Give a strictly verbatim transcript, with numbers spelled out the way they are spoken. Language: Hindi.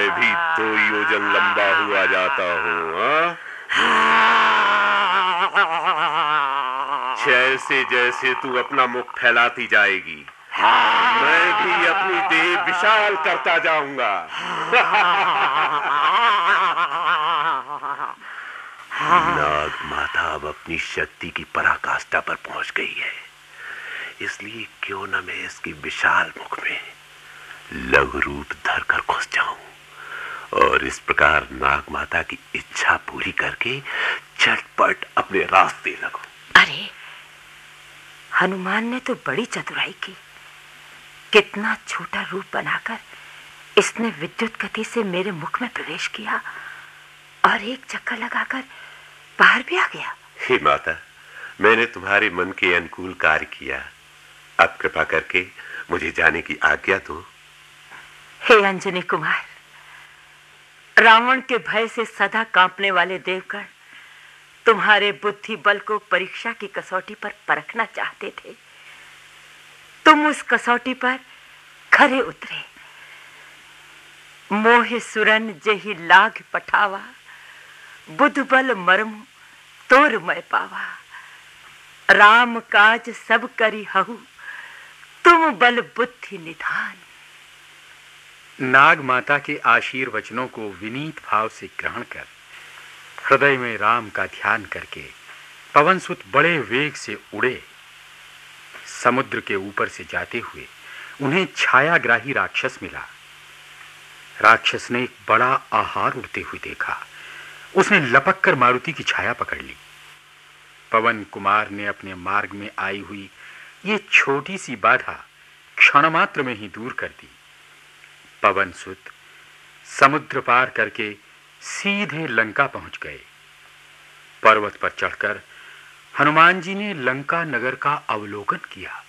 मैं भी दो योजन लंबा हुआ जाता हूँ। जैसे जैसे तू अपना मुख फैलाती जाएगी, मैं भी अपनी देह विशाल करता जाऊंगा। नाग माता अब अपनी शक्ति की पराकाष्ठा पर पहुंच गई है, इसलिए क्यों न मैं इसकी विशाल मुख में लघु रूप धरकर घुस जाऊं और इस प्रकार नाग माता की इच्छा पूरी करके झटपट अपने रास्ते लगूं। अरे, हनुमान ने तो बड़ी चतुराई की। कितना छोटा रूप बनाकर इसने विद्युत गति से मेरे मुख में प्रवेश किया और एक चक्कर लगाकर बाहर भी आ गया। हे माता, मैंने तुम्हारे मन के अनुकूल कार्य किया। अब कृपा करके मुझे जाने की आज्ञा दो। हे अंजनी कुमार, रावण के भय से सदा कांपने वाले देवगण तुम्हारे बुद्धि बल को परीक्षा की कसौटी पर परखना चाहते थे। तुम उस कसौटी पर खरे उतरे। मोह सुरन जेहि लाग पठावा, बुध बल मरम तोर मैं पावा। राम काज सब करी हहु, तुम बल बुद्धि निधान। नाग माता के आशीर्वचनों को विनीत भाव से ग्रहण कर हृदय में राम का ध्यान करके पवनसुत बड़े वेग से उड़े। समुद्र के ऊपर से जाते हुए उन्हें छायाग्राही राक्षस मिला। राक्षस ने एक बड़ा आहार उड़ते हुए देखा। उसने लपक कर मारुति की छाया पकड़ ली। पवन कुमार ने अपने मार्ग में आई हुई ये छोटी सी बाधा क्षण मात्र में ही दूर कर दी। पवनसुत समुद्र पार करके सीधे लंका पहुंच गए। पर्वत पर चढ़कर हनुमान जी ने लंका नगर का अवलोकन किया।